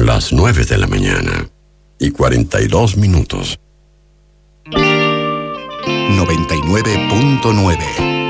Las 9 de la mañana y 42 minutos. 99.9